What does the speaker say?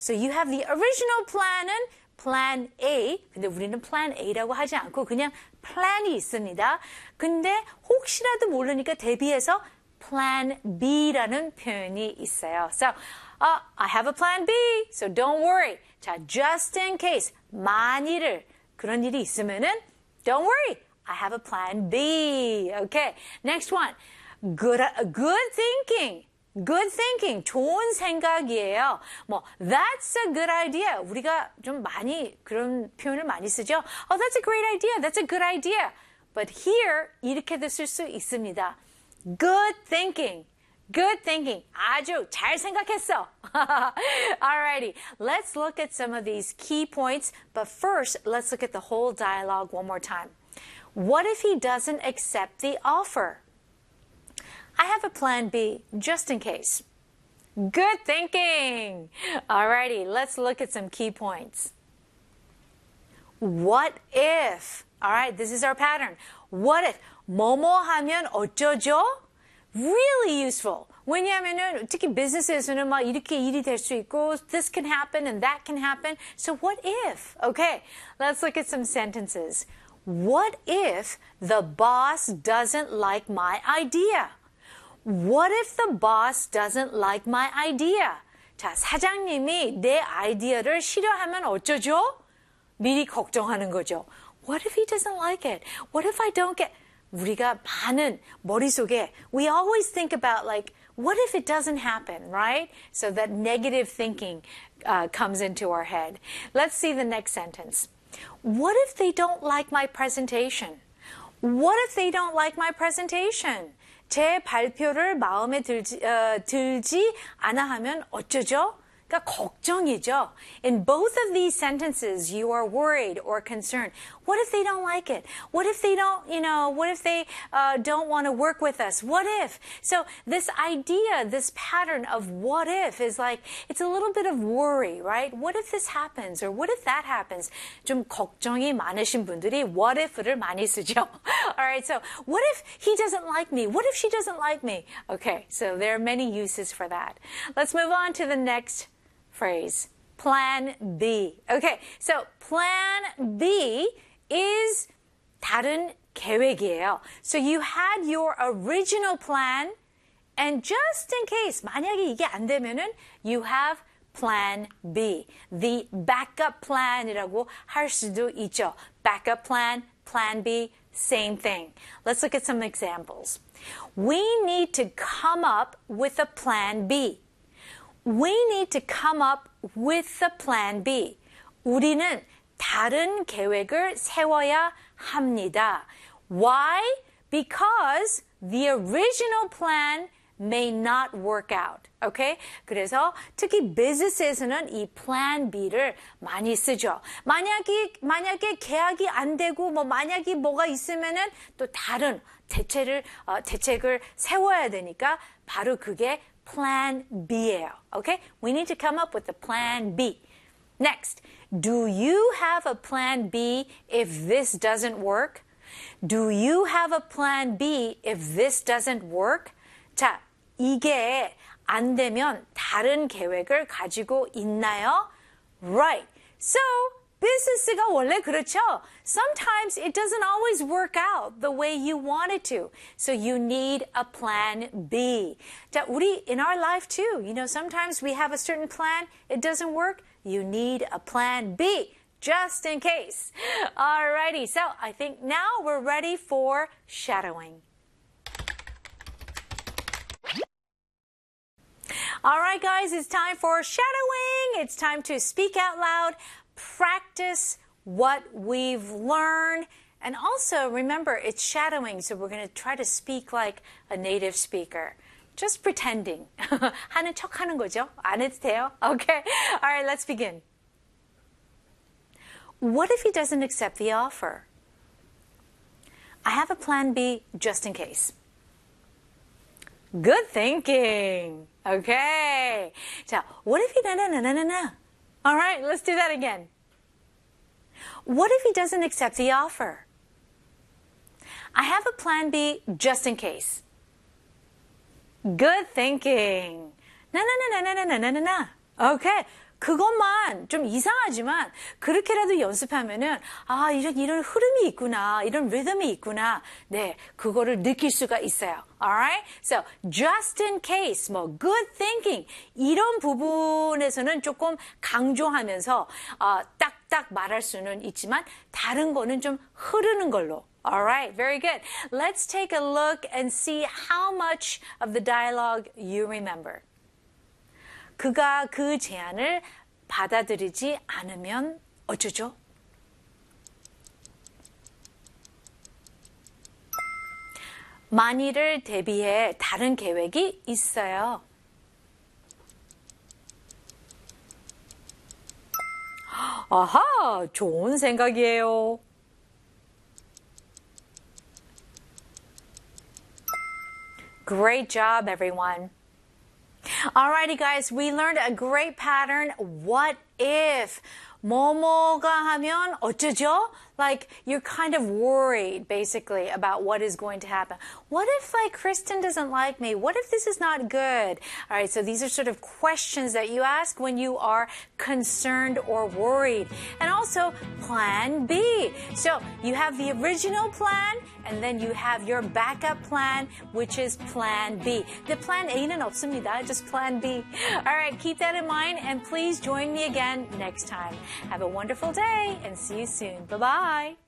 So you have the original plan은 plan A. 근데 우리는 plan A라고 하지 않고 그냥 plan이 있습니다. 근데 혹시라도 모르니까 대비해서 plan B라는 표현이 있어요. So, I have a plan B, so don't worry. 자, just in case, 만일을 그런 일이 있으면은 don't worry, I have a plan B. Okay, next one. Good thinking. Good thinking, 좋은 생각이에요. 뭐, that's a good idea. 우리가 좀 많이 그런 표현을 많이 쓰죠. Oh, that's a great idea. That's a good idea. But here 이렇게도 쓸 수 있습니다. Good thinking. Good thinking. 아주 잘 생각했어. Alrighty, let's look at some of these key points. But first, let's look at the whole dialogue one more time. What if he doesn't accept the offer? I have a plan B, just in case. Good thinking. Alrighty, let's look at some key points. What if? Alright, this is our pattern. What if? 뭐뭐 하면 어쩌죠? Really useful. 왜냐하면은 특히 비즈니스에서는 막 이렇게 일이 될 수 있고 this can happen and that can happen. So what if? Okay, let's look at some sentences. What if the boss doesn't like my idea? What if the boss doesn't like my idea? 자, 사장님이 내 아이디어를 싫어하면 어쩌죠? 미리 걱정하는 거죠. What if he doesn't like it? What if I don't get... 우리가 많은 머릿속에 we always think about like what if it doesn't happen, right? So that negative thinking comes into our head. Let's see the next sentence. What if they don't like my presentation? What if they don't like my presentation? 제 발표를 마음에 들지 않아 하면 어쩌죠? 그러니까 걱정이죠. In both of these sentences, you are worried or concerned. What if they don't like it? What if they don't, what if they don't want to work with us? What if? So this idea, this pattern of what if is like, it's a little bit of worry, right? What if this happens? Or what if that happens? 좀 걱정이 많으신 분들이 what if를 많이 쓰죠. All right, so what if he doesn't like me? What if she doesn't like me? Okay, so there are many uses for that. Let's move on to the next phrase. Plan B. Okay, so plan B is 다른 계획이에요. So you had your original plan, and just in case, 만약에 이게 안 되면은, you have plan B. The backup plan이라고 할 수도 있죠. Backup plan, plan B, same thing. Let's look at some examples. We need to come up with a plan B. We need to come up with a plan B. 우리는 다른 계획을 세워야 합니다. Why? Because the original plan may not work out. Okay? 그래서 특히 비즈니스에서는 이 plan B를 많이 쓰죠. 만약에 계약이 안 되고 만약에 뭐가 있으면은 또 다른 대책을 세워야 되니까 바로 그게 plan B예요. Okay? We need to come up with a plan B. Next, do you have a plan B if this doesn't work? Do you have a plan B if this doesn't work? 자, 이게 안 되면 다른 계획을 가지고 있나요? Right. So, 비즈니스가 원래 그렇죠. Sometimes it doesn't always work out the way you want it to. So you need a plan B. 자, 우리 in our life too, sometimes we have a certain plan, it doesn't work. You need a plan B, just in case. Alrighty, so I think now we're ready for shadowing. Alright guys, it's time for shadowing. It's time to speak out loud, practice what we've learned, and also remember it's shadowing, so we're going to try to speak like a native speaker. Just pretending. 하는 척 하는 거죠. 안 해도 돼요. Okay? Alright, let's begin. What if he doesn't accept the offer? I have a plan B just in case. Good thinking. Okay. 자, what if he na. All right, let's do that again. What if he doesn't accept the offer? I have a plan B just in case. Good thinking. Na. Okay. 그것만 좀 이상하지만 그렇게라도 연습하면은 아, 이런 흐름이 있구나. 이런 리듬이 있구나. 네, 그거를 느낄 수가 있어요. Alright? So, just in case, 뭐, good thinking, 이런 부분에서는 조금 강조하면서, 딱딱 말할 수는 있지만, 다른 거는 좀 흐르는 걸로. Alright, very good. Let's take a look and see how much of the dialogue you remember. 그가 그 제안을 받아들이지 않으면 어쩌죠? 만일을 대비해 다른 계획이 있어요. 아하, 좋은 생각이에요. Great job, everyone. Alrighty, guys, we learned a great pattern. What if? 뭐뭐가 하면 어쩌죠? Like, you're kind of worried, basically, about what is going to happen. What if, like, Kristen doesn't like me? What if this is not good? All right, so these are sort of questions that you ask when you are concerned or worried. And also, plan B. So, you have the original plan, and then you have your backup plan, which is plan B. The plan A는 없습니다, just plan B. All right, keep that in mind, and please join me again next time. Have a wonderful day, and see you soon. Bye-bye.